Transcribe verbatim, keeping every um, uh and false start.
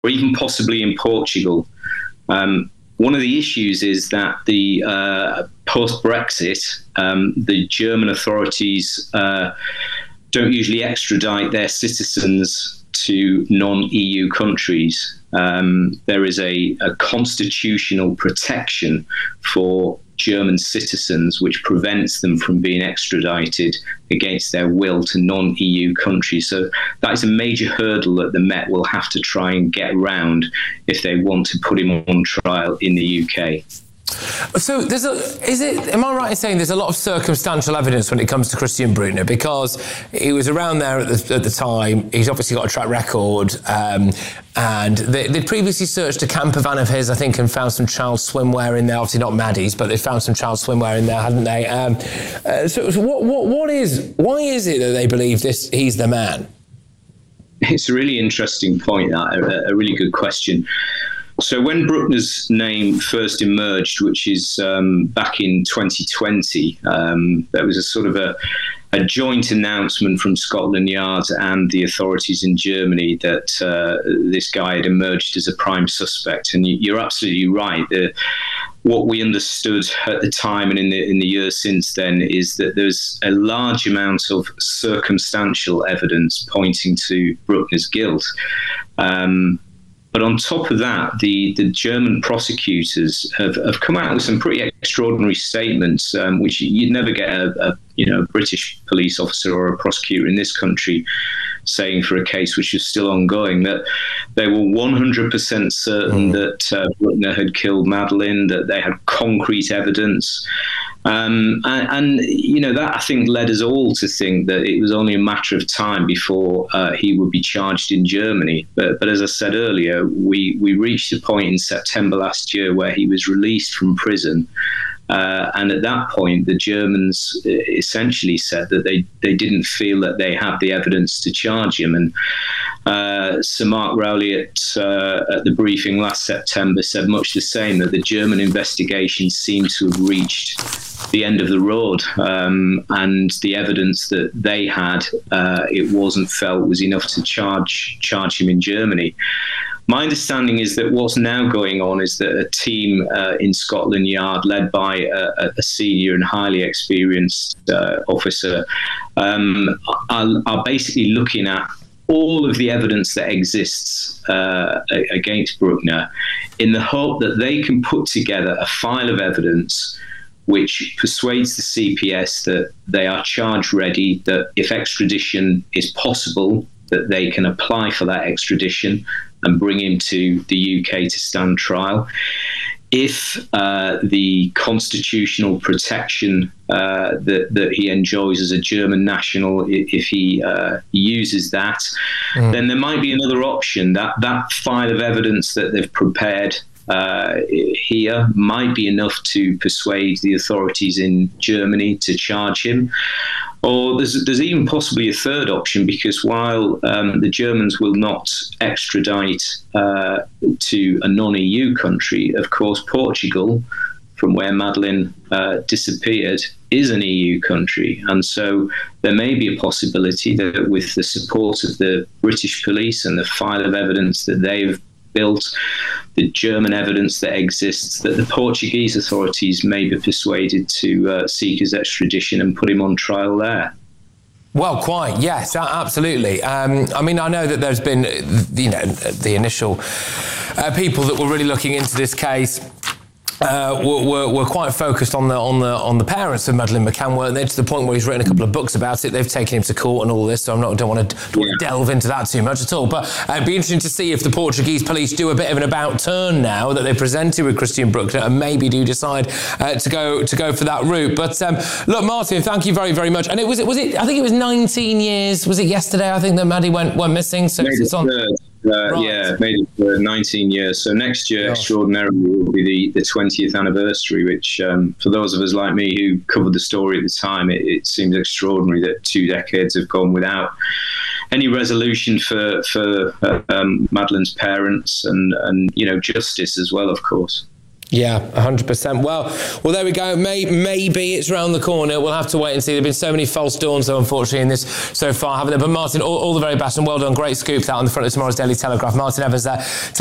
or even possibly in Portugal. Um, one of the issues is that the uh, post-Brexit, um, the German authorities uh, don't usually extradite their citizens to non-E U countries. Um, there is a, a constitutional protection for German citizens which prevents them from being extradited against their will to non-E U countries. So that is a major hurdle that the Met will have to try and get around if they want to put him on trial in the U K. So there's a, is it, am I right in saying there's a lot of circumstantial evidence when it comes to Christian Bruckner, because he was around there at the, at the time, he's obviously got a track record, um, and they, they previously searched a camper van of his, I think, and found some child swimwear in there, obviously not Maddie's, but they found some child swimwear in there, hadn't they? Um, uh, so, so what, what, what is, why is it that they believe this, he's the man? It's a really interesting point, that, a, a really good question. So when Bruckner's name first emerged, which is um, back in twenty twenty, um, there was a sort of a, a joint announcement from Scotland Yard and the authorities in Germany that uh, this guy had emerged as a prime suspect. And you, you're absolutely right. The, what we understood at the time and in the in the years since then is that there's a large amount of circumstantial evidence pointing to Bruckner's guilt. Um, But on top of that, the, the German prosecutors have, have come out with some pretty extraordinary statements, um, which you'd never get a, a you know a British police officer or a prosecutor in this country saying for a case which is still ongoing, that they were one hundred percent certain mm. that uh, Bruckner had killed Madeleine, that they had concrete evidence. Um, and, and, you know, that I think led us all to think that it was only a matter of time before uh, he would be charged in Germany. But, but as I said earlier, we, we reached a point in September last year where he was released from prison. Uh, and at that point, the Germans essentially said that they, they didn't feel that they had the evidence to charge him. And uh, Sir Mark Rowley at, uh, at the briefing last September said much the same, that the German investigation seemed to have reached the end of the road, um, and the evidence that they had, uh, it wasn't felt was enough to charge charge him in Germany. My understanding is that what's now going on is that a team uh, in Scotland Yard, led by a, a senior and highly experienced uh, officer, um, are, are basically looking at all of the evidence that exists uh, against Bruckner in the hope that they can put together a file of evidence which persuades the C P S that they are charge ready, that if extradition is possible, that they can apply for that extradition and bring him to the U K to stand trial. If uh, the constitutional protection uh, that, that he enjoys as a German national, if he uh, uses that, mm. then there might be another option. That, that file of evidence that they've prepared uh, here might be enough to persuade the authorities in Germany to charge him. Or there's, there's even possibly a third option, because while um, the Germans will not extradite uh, to a non-E U country, of course, Portugal, from where Madeleine uh, disappeared, is an E U country. And so there may be a possibility that with the support of the British police and the file of evidence that they've built, the German evidence that exists, that the Portuguese authorities may be persuaded to uh, seek his extradition and put him on trial there. Well, quite, yes, absolutely. Um, I mean, I know that there's been, you know, the initial uh, people that were really looking into this case Uh, were, were, were quite focused on the on the on the parents of Madeleine McCann, weren't they? To the point where he's written a couple of books about it. They've taken him to court and all this, so I'm not don't want to, don't want to delve into that too much at all. But uh, it'd be interesting to see if the Portuguese police do a bit of an about turn now that they've presented with Christian Bruckner, and maybe do decide uh, to go to go for that route. But um, look, Martin, thank you very very much. And it was it was it I think it was nineteen years. Was it yesterday? I think that Maddie went went missing. So Maybe it's on. Uh, right. Yeah, made it for nineteen years. So next year, oh. extraordinarily, will be the, the twentieth anniversary, which um, for those of us like me who covered the story at the time, it, it seems extraordinary that two decades have gone without any resolution for, for uh, um, Madeleine's parents and, and, you know, justice as well, of course. Yeah, one hundred percent. Well, well, there we go. May, maybe it's round the corner. We'll have to wait and see. There have been so many false dawns, though, unfortunately, in this so far, haven't there? But Martin, all, all the very best and well done. Great scoop that on the front of tomorrow's Daily Telegraph. Martin Evans there.